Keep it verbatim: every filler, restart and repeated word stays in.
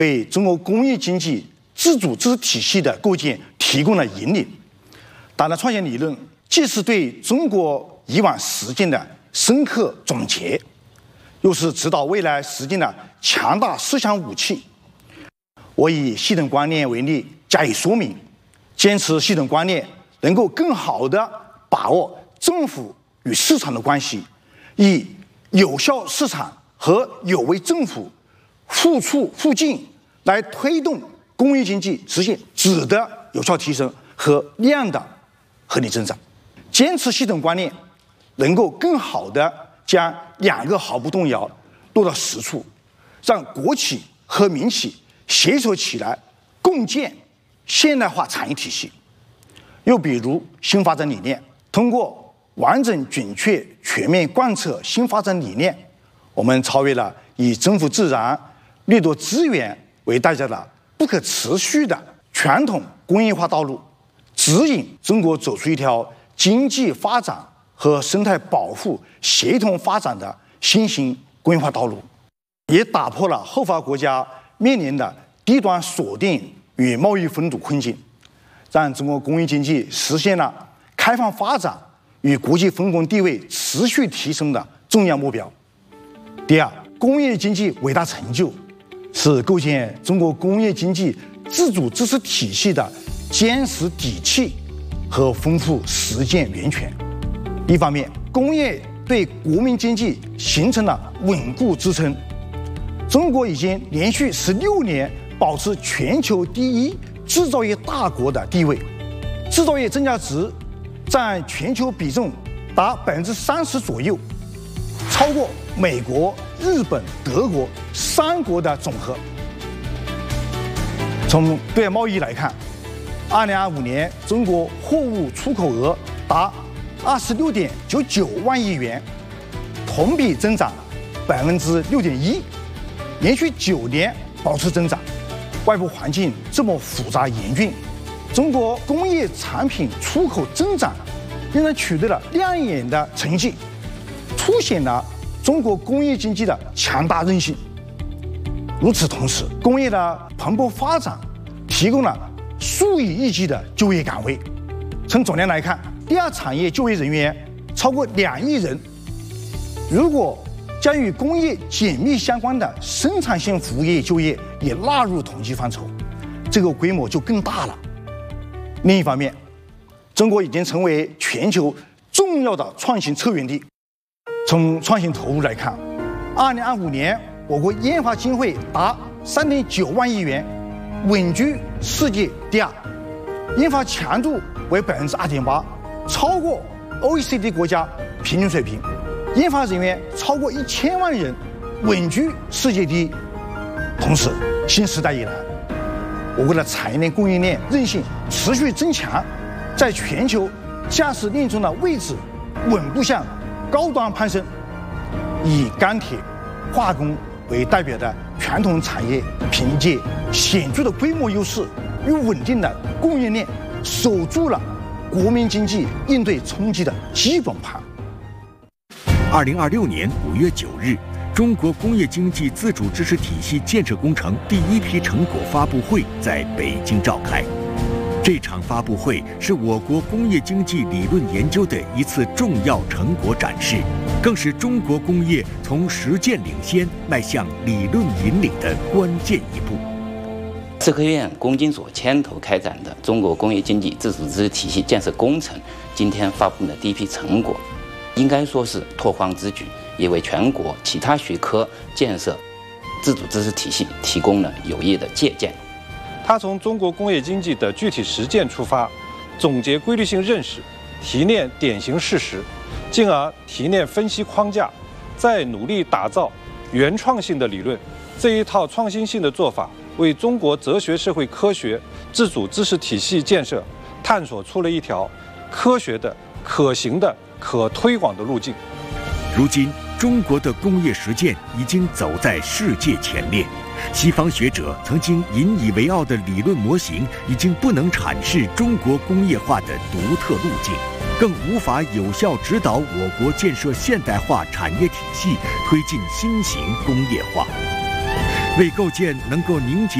为中国工业经济自主知识体系的构建提供了引领。党的创新理论既是对中国以往实践的深刻总结，又是指导未来实践的强大思想武器。我以系统观念为例加以说明，坚持系统观念能够更好地把握政府与市场的关系，以有效市场和有为政府互促互进来推动工业经济实现质的有效提升和量的合理增长。坚持系统观念能够更好地将两个毫不动摇落到实处，让国企和民企携手起来共建现代化产业体系。又比如新发展理念，通过完整准确全面贯彻新发展理念，我们超越了以征服自然掠夺资源为代价的不可持续的传统工业化道路，指引中国走出一条经济发展和生态保护协同发展的新型工业化道路，也打破了后发国家面临的低端锁定与贸易封堵困境，让中国工业经济实现了开放发展与国际分工地位持续提升的重要目标。第二，工业经济伟大成就是构建中国工业经济自主知识体系的坚实底气和丰富实践源泉。一方面，工业对国民经济形成了稳固支撑，中国已经连续十六年保持全球第一制造业大国的地位，制造业增加值占全球比重达百分之三十左右，超过美国、日本、德国三国的总和。从对外贸易来看，二零二五年中国货物出口额达二十六点九九万亿元，同比增长百分之六点一，连续九年保持增长。外部环境这么复杂严峻，中国工业产品出口增长仍然取得了亮眼的成绩，凸显了中国工业经济的强大韧性。与此同时，工业的蓬勃发展提供了数以亿计的就业岗位。从总量来看，第二产业就业人员超过两亿人。如果将与工业紧密相关的生产性服务业就业也纳入统计范畴，这个规模就更大了。另一方面，中国已经成为全球重要的创新策源地。从创新投入来看，二零二五年我国研发经费达三点九万亿元，稳居世界第二，研发强度为百分之二点八，超过 O E C D 国家平均水平。研发人员超过一千万人，稳居世界第一。同时，新时代以来，我国的产业链供应链韧性持续增强，在全球价值链中的位置稳步向高端攀升。以钢铁、化工为代表的传统产业，凭借显著的规模优势与稳定的供应链，守住了国民经济应对冲击的基本盘。 二零二六年五月九日，中国工业经济自主知识体系建设工程第一批成果发布会在北京召开。这场发布会是我国工业经济理论研究的一次重要成果展示，更是中国工业从实践领先迈向理论引领的关键一步。 社科院工经所牵头开展的中国工业经济自主知识体系建设工程，今天发布的第一批成果，应该说是拓荒之举，也为全国其他学科建设自主知识体系提供了有益的借鉴。 它从中国工业经济的具体实践出发，总结规律性认识，提炼典型事实，进而提炼分析框架，再努力打造原创性的理论。这一套创新性的做法，为中国哲学社会科学自主知识体系建设探索出了一条科学的、可行的、可推广的路径。 如今，中国的工业实践已经走在世界前列。西方学者曾经引以为傲的理论模型，已经不能阐释中国工业化的独特路径，更无法有效指导我国建设现代化产业体系，推进新型工业化。 为构建能够凝结